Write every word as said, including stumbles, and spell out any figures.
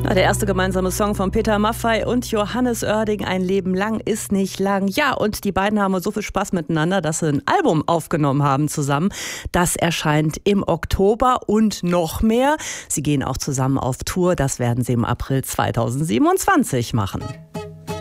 Der erste gemeinsame Song von Peter Maffay und Johannes Oerding, Ein Leben lang ist nicht lang. Ja, und die beiden haben so viel Spaß miteinander, dass sie ein Album aufgenommen haben zusammen. Das erscheint im Oktober und noch mehr. Sie gehen auch zusammen auf Tour. Das werden sie im April zweitausendsiebenundzwanzig machen.